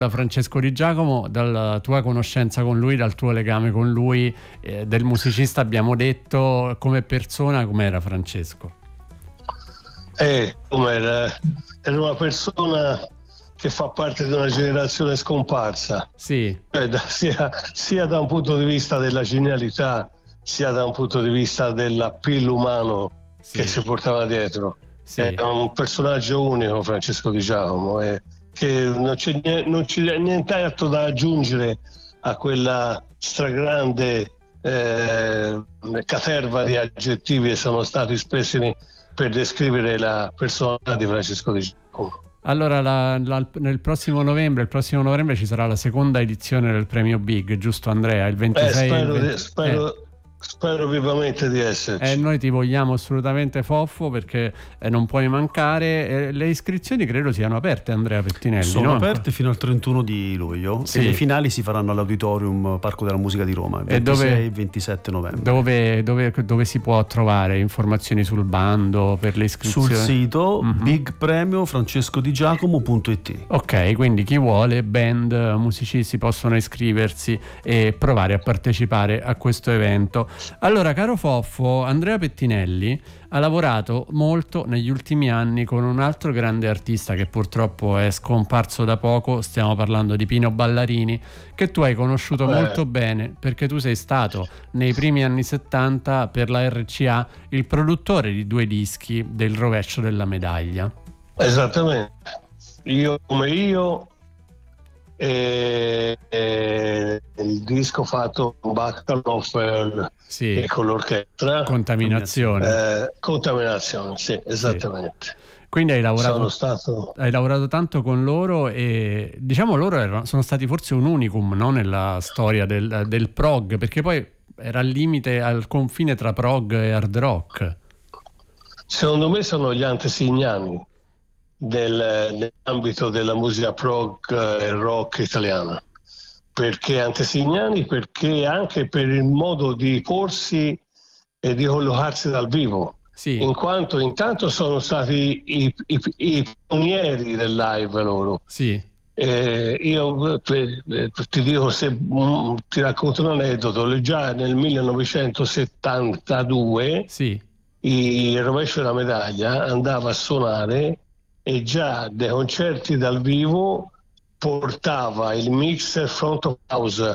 Da Francesco Di Giacomo, dalla tua conoscenza con lui, dal tuo legame con lui, del musicista abbiamo detto, come persona com'era Francesco? Com'era? Era una persona che fa parte di una generazione scomparsa, Sì, sia da un punto di vista della genialità, sia da un punto di vista dell'appeal umano che si portava dietro. sì. È un personaggio unico, Francesco Di Giacomo, che non c'è nient'altro da aggiungere a quella stragrande caterva di aggettivi che sono stati espressi per descrivere la personalità di Francesco Di Giacomo. Allora, il prossimo novembre ci sarà la seconda edizione del premio Big, giusto Andrea? Il 26 Spero vivamente di esserci. Noi ti vogliamo assolutamente, Foffo, perché non puoi mancare. Le iscrizioni credo siano aperte, Andrea Pettinelli. Sono aperte fino al 31 di luglio, sì. E le finali si faranno all'Auditorium Parco della Musica di Roma, 26 e 27 novembre. Dove si può trovare informazioni sul bando per le iscrizioni? Sul sito bigpremiofrancescodigiacomo.it. Ok, quindi chi vuole, band, musicisti possono iscriversi e provare a partecipare a questo evento. Allora, caro Foffo, Andrea Pettinelli ha lavorato molto negli ultimi anni con un altro grande artista che purtroppo è scomparso da poco. Stiamo parlando di Pino Ballarini, che tu hai conosciuto molto bene perché tu sei stato nei primi anni 70 per la RCA il produttore di 2 dischi del Rovescio della Medaglia. Esattamente, io il disco fatto con Bacalov e con l'orchestra Contaminazione, sì, esattamente. Sì. Quindi hai lavorato tanto con loro e diciamo loro sono stati forse un unicum, no? Nella storia del prog, perché poi era al limite, al confine tra prog e hard rock. Secondo me sono gli antesignani nell'ambito della musica prog e rock italiana. Perché antesignani? Perché anche per il modo di porsi e di collocarsi dal vivo, in quanto intanto sono stati i pionieri del live loro. Sì. Io ti dico, se ti racconto un aneddoto, già nel 1972 il Rovescio della Medaglia andava a suonare e già dei concerti dal vivo portava il mixer front of house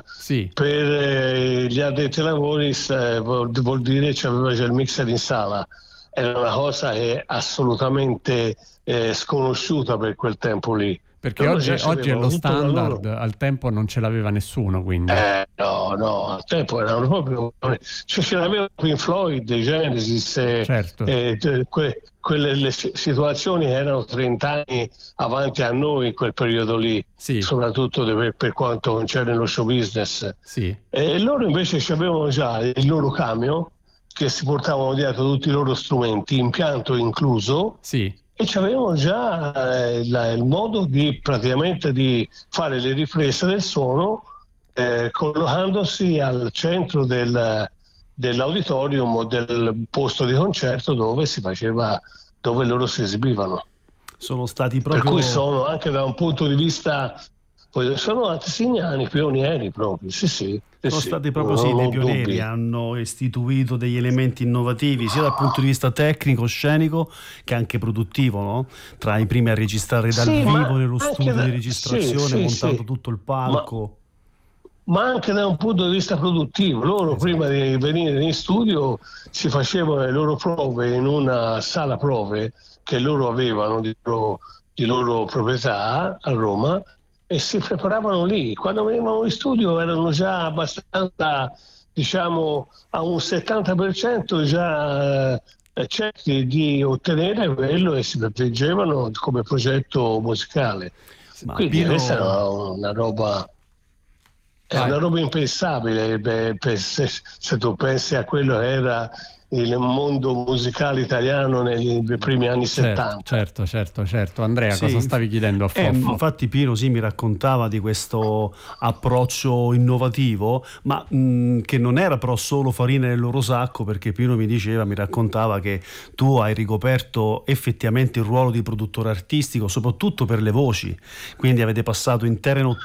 per gli addetti ai lavori, vuol dire c'aveva già il mixer in sala. Era una cosa che è assolutamente sconosciuta per quel tempo lì. Perché oggi è lo standard, al tempo non ce l'aveva nessuno, quindi. No, al tempo erano proprio. Cioè, ce l'aveva Pink Floyd, Genesis, certo. Quelle situazioni erano 30 anni avanti a noi in quel periodo lì, soprattutto per quanto concerne lo show business. E loro invece avevano già il loro camion che si portavano dietro tutti i loro strumenti, impianto incluso. E avevano già il modo di praticamente di fare le riprese del suono collocandosi al centro dell'auditorium o del posto di concerto dove loro si esibivano. Sono stati proprio. Per cui sono anche da un punto di vista, sono antesignani, pionieri proprio, sì. Sono stati proprio dei pionieri, hanno istituito degli elementi innovativi sia dal punto di vista tecnico, scenico, che anche produttivo, no? Tra i primi a registrare dal vivo nello studio di registrazione, montando tutto il palco. Ma anche da un punto di vista produttivo. Loro prima di venire in studio si facevano le loro prove in una sala prove che loro avevano di loro proprietà a Roma, e si preparavano lì. Quando venivano in studio erano già abbastanza, diciamo, a un 70% già certi di ottenere quello e si proteggevano come progetto musicale. Quindi questa era una roba. È una roba impensabile se tu pensi a quello che era il mondo musicale italiano nei primi anni 70. Certo. Andrea, cosa stavi chiedendo a Foffo? Infatti Pino mi raccontava di questo approccio innovativo, ma che non era però solo farina nel loro sacco, perché Pino mi raccontava che tu hai ricoperto effettivamente il ruolo di produttore artistico, soprattutto per le voci, quindi avete passato intere